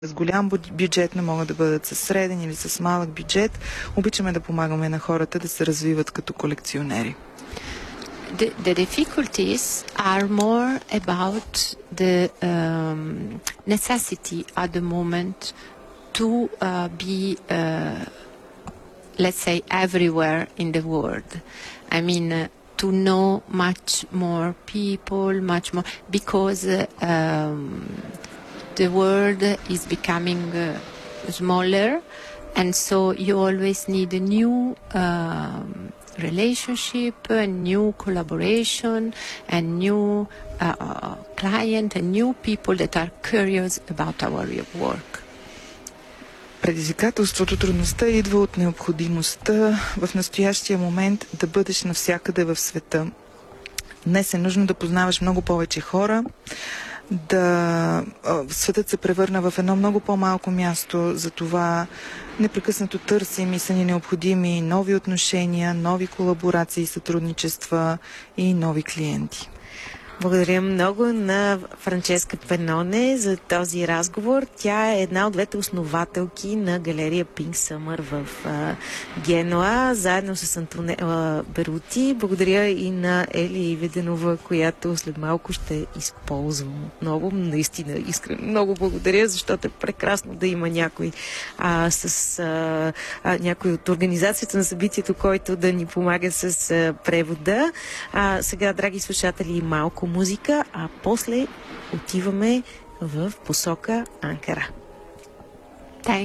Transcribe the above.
с голям бюджет, не могат да бъдат с среден или с малък бюджет. Обичаме да помагаме на хората да се развиват като колекционери. The difficulties are more about the necessity at the moment to be, let's say, everywhere in the world. I mean, to know much more people, much more, because the world is becoming smaller, and so you always need a new relationship, a new collaboration, and new client, and new people that are curious about our work. Предизвикателството, трудността идва от необходимостта в настоящия момент да бъдеш навсякъде в света. Днес е нужно да познаваш много повече хора, светът се превърна в едно много по-малко място, затова непрекъснато търсим и са ни необходими нови отношения, нови колаборации, сътрудничества и нови клиенти. Благодаря много на Франческа Пеноне за този разговор. Тя е една от двете основателки на галерия Pink Summer в Генуа, заедно с Антонела Берути. Благодаря и на Ели Виденова, която след малко ще използвам отново. Наистина искрено много благодаря, защото е прекрасно да има някой някой от организацията на събитието, който да ни помага с превода. Сега, драги слушатели, малко музика, а после отиваме в посока Анкара.